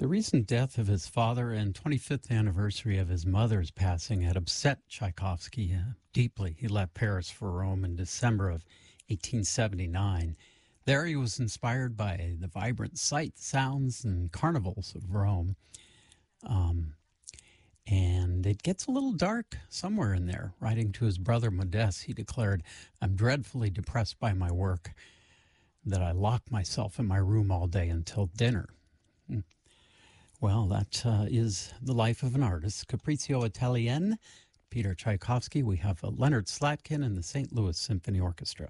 The recent death of his father and 25th anniversary of his mother's passing had upset Tchaikovsky deeply. He left Paris for Rome in December of 1879. There he was inspired by the vibrant sights, sounds, and carnivals of Rome. And it gets a little dark somewhere in there. Writing to his brother Modeste, he declared, "I'm dreadfully depressed by my work, that I lock myself in my room all day until dinner." Well, that is the life of an artist. Capriccio Italien, Peter Tchaikovsky. We have Leonard Slatkin and the St. Louis Symphony Orchestra.